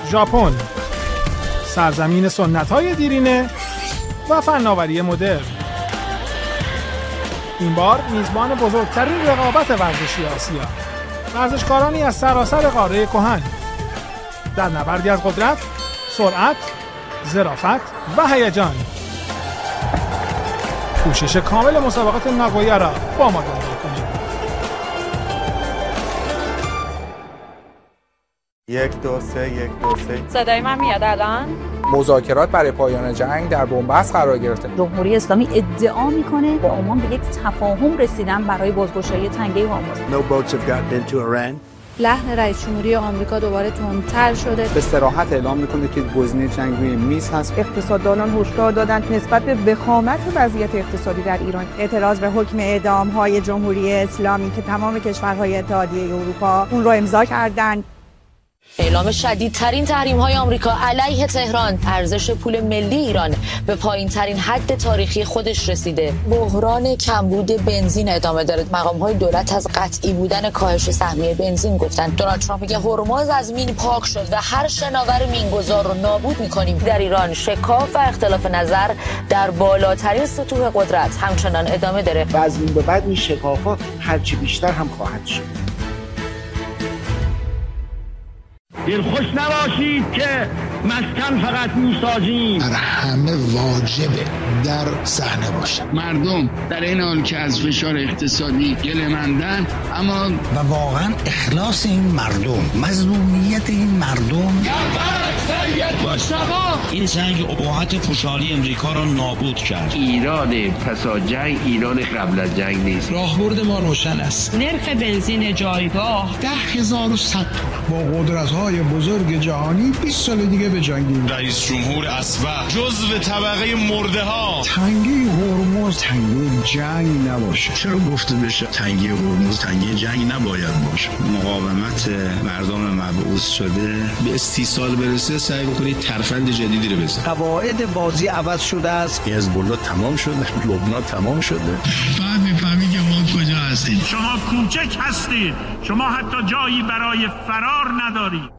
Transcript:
ژاپن، سرزمین سنت‌های دیرینه و فناوری مدرن. این بار میزبان بزرگترین رقابت ورزشی آسیا، ورزشکارانی از سراسر قاره کهن در نبردی از قدرت، سرعت، ظرافت و هیجان. کوشش کامل مسابقات ناگویا را با ما دنبال کنید. 1 2 3 1 2 3. صدای من میاد الان؟ مذاکرات برای پایان جنگ در بنبست قرار گرفته. جمهوری اسلامی ادعا میکنه با عمان به یک تفاهم رسیدن برای بازگشایی تنگه هرمز. No boats have gotten into Iran. لحن رئیس جمهوری آمریکا دوباره تندتر شده. به صراحت اعلام میکنه که گزینه جنگ روی میز هست. اقتصاددانان هشدار دادند نسبت به وخامت وضعیت اقتصادی در ایران. اعتراض به حکم اعدام‌های جمهوری اسلامی که تمام کشورهای اتحادیه اروپا اون رو امضا کردند. اعلام شدیدترین تحریم‌های آمریکا علیه تهران. ارزش پول ملی ایران به پایین‌ترین حد تاریخی خودش رسیده. بحران کمبود بنزین ادامه داره. مقام‌های دولت از قطعی بودن کاهش سهمیه بنزین گفتن. دونالد ترامپ میگه هرمز از مین پاک شد و هر شناور مینگذار رو نابود می‌کنیم. در ایران شکاف و اختلاف نظر در بالاترین سطوح قدرت همچنان ادامه داره. و از این به بعد این شکافات هرچی بیشتر هم خواهد شد. دلخوش نباشید که مسکن فقط میسازیم. بر همه واجبه در صحنه باشه. مردم در این حال که از فشار اقتصادی گله‌مندن، اما و واقعا اخلاص این مردم، مظلومیت این مردم. این جنگ اباحت پوشالی امریکا را نابود کرد. ایران پسا جنگ ایران قبل از جنگ نیست. راهبرد ما روشن است. نرخ بنزین جایگاه 10,100 با قدرت‌های بزرگ جهانی 20 سال دیگه به جنگیم. رئیس جمهور اسبق جزو طبقه مرده ها. تنگی هرمز تنگی جنگ نباشه. چرا گفته بشه تنگی هرمز تنگی جنگ نباید باشه؟ مقاومت مردم مبعوث شده به 30 سال برسه سعی بکنید ترفند جدیدی رو بزنید. قواعد بازی عوض شده است. حزب الله تمام شده، لبنان تمام شده. بعد میفهمی که ما کجا هستیم. شما کوچک هستید. شما حتی جایی برای فرار ندارید.